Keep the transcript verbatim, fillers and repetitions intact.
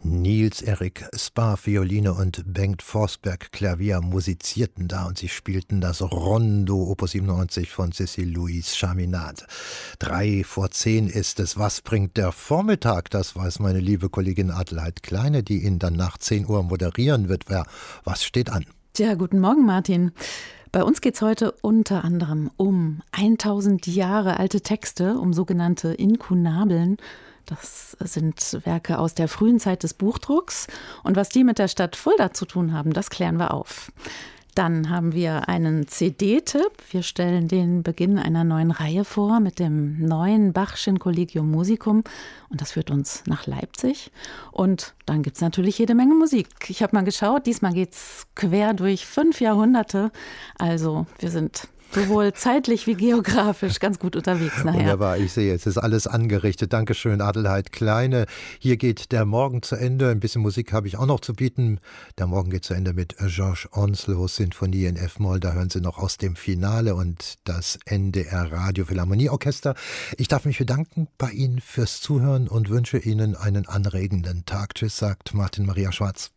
Niels-Erik Sparr Violine und Bengt Forsberg Klavier musizierten da und sie spielten das Rondo Opus siebenundneunzig von Cécile Louise Chaminade. Drei vor zehn ist es. Was bringt der Vormittag? Das weiß meine liebe Kollegin Adelheid Kleine, die ihn dann nach zehn Uhr moderieren wird. Wer, was steht an? Ja, guten Morgen, Martin. Bei uns geht es heute unter anderem um tausend Jahre alte Texte, um sogenannte Inkunabeln. Das sind Werke aus der frühen Zeit des Buchdrucks. Und was die mit der Stadt Fulda zu tun haben, das klären wir auf. Dann haben wir einen C D-Tipp. Wir stellen den Beginn einer neuen Reihe vor mit dem neuen Bachschen Collegium Musicum. Und das führt uns nach Leipzig. Und dann gibt es natürlich jede Menge Musik. Ich habe mal geschaut, diesmal geht es quer durch fünf Jahrhunderte. Also wir sind sowohl zeitlich wie geografisch ganz gut unterwegs nachher. Wunderbar, ich sehe, es ist alles angerichtet. Dankeschön, Adelheid Kleine. Hier geht der Morgen zu Ende. Ein bisschen Musik habe ich auch noch zu bieten. Der Morgen geht zu Ende mit Georges Onslows Sinfonie in F-Moll. Da hören Sie noch aus dem Finale und das N D R Radio Philharmonieorchester. Ich darf mich bedanken bei Ihnen fürs Zuhören und wünsche Ihnen einen anregenden Tag. Tschüss, sagt Martin Maria Schwarz.